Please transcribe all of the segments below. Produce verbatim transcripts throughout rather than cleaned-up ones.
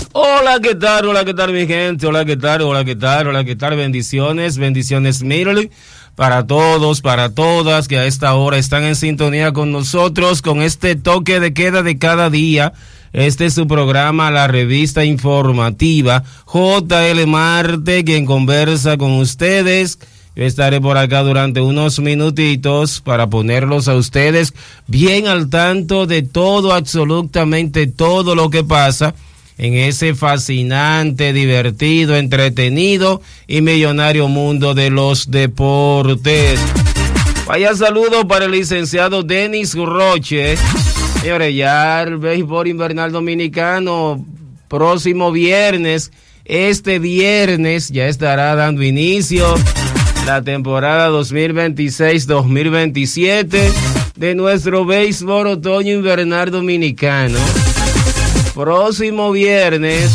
Hola, ¿qué tal? Hola, ¿qué tal, mi gente? Hola, ¿qué tal? Hola, ¿qué tal? Hola, ¿qué tal? Bendiciones, bendiciones, mírale, para todos, para todas que a esta hora están en sintonía con nosotros, con este toque de queda de cada día. Este es su programa, la revista informativa J L Marte, quien conversa con ustedes. Yo estaré por acá durante unos minutitos para ponerlos a ustedes bien al tanto de todo, absolutamente todo lo que pasa en ese fascinante, divertido, entretenido y millonario mundo de los deportes. Vaya saludo para el licenciado Denis Roche. Señores, ya el béisbol invernal dominicano, próximo viernes, este viernes ya estará dando inicio la temporada dos mil veintiséis dos mil veintisiete de nuestro béisbol otoño invernal dominicano. Próximo viernes,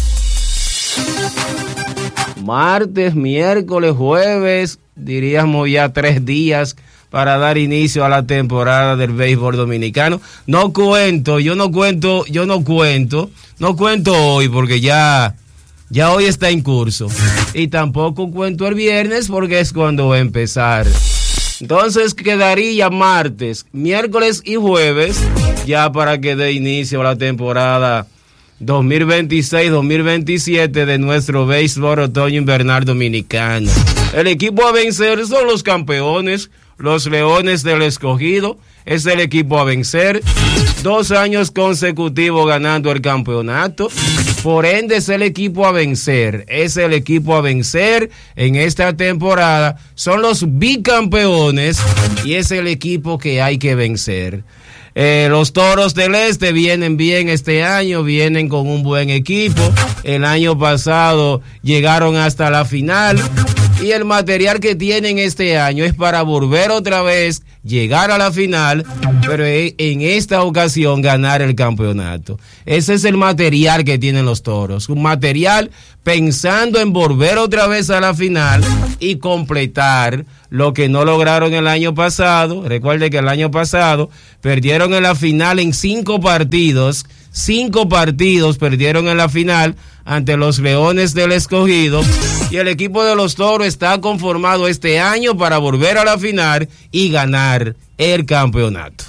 martes, miércoles, jueves, diríamos ya tres días para dar inicio a la temporada del béisbol dominicano. No cuento, yo no cuento, yo no cuento, no cuento hoy porque ya, ya hoy está en curso. Y tampoco cuento el viernes porque es cuando va a empezar. Entonces quedaría martes, miércoles y jueves ya para que dé inicio a la temporada dos mil veintiséis dos mil veintisiete de nuestro béisbol otoño invernal dominicano. El equipo a vencer son los campeones, los Leones del Escogido. Es el equipo a vencer, dos años consecutivos ganando el campeonato. Por ende es el equipo a vencer, es el equipo a vencer en esta temporada. Son los bicampeones y es el equipo que hay que vencer. Eh, los Toros del Este vienen bien este año, vienen con un buen equipo. El año pasado llegaron hasta la final y el material que tienen este año es para volver otra vez, llegar a la final, pero en esta ocasión ganar el campeonato. Ese es el material que tienen los Toros, un material pensando en volver otra vez a la final y completar lo que no lograron el año pasado. Recuerde que el año pasado perdieron en la final en cinco partidos, cinco partidos perdieron en la final ante los Leones del Escogido, y el equipo de los Toros está conformado este año para volver a la final y ganar el campeonato.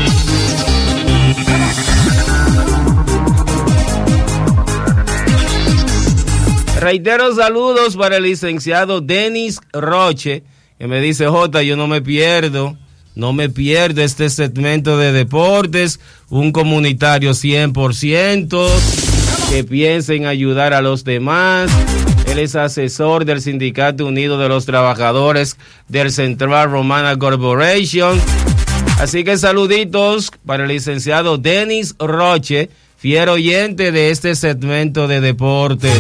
Reitero saludos para el licenciado Denis Roche, que me dice: Jota, yo no me pierdo, no me pierdo este segmento de deportes, un comunitario cien por ciento, que piensa en ayudar a los demás. Él es asesor del Sindicato Unido de los Trabajadores del Central Romana Corporation. Así que saluditos para el licenciado Denis Roche, fiel oyente de este segmento de deportes.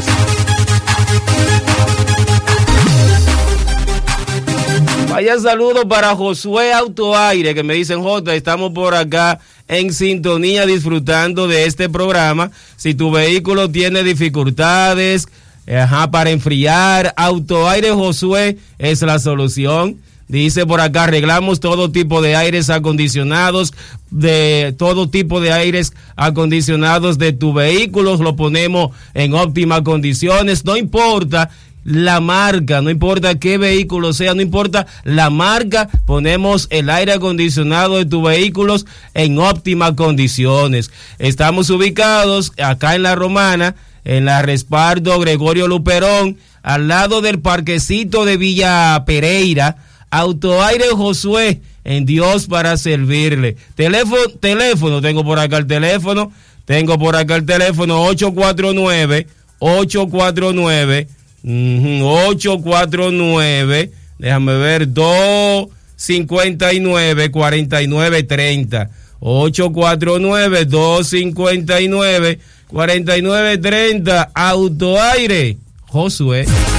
Vaya saludo para Josué Autoaire, que me dicen: Jota, estamos por acá en sintonía disfrutando de este programa. Si tu vehículo tiene dificultades ajá, para enfriar, Autoaire Josué es la solución. Dice por acá: arreglamos todo tipo de aires acondicionados, de todo tipo de aires acondicionados de tu vehículo, lo ponemos en óptimas condiciones, no importa la marca, no importa qué vehículo sea, no importa la marca, ponemos el aire acondicionado de tus vehículos en óptimas condiciones. Estamos ubicados acá en La Romana, en la Respaldo Gregorio Luperón, al lado del parquecito de Villa Pereira. Autoaire Josué, en Dios para servirle. Teléfono, teléfono, tengo por acá el teléfono, tengo por acá el teléfono ocho cuatro nueve, ocho cuatro nueve, ocho cuatro nueve, déjame ver, dos cinco nueve, cuatro nueve tres cero, ocho cuatro nueve, dos cinco nueve, cuatro nueve tres cero, Autoaire Josué.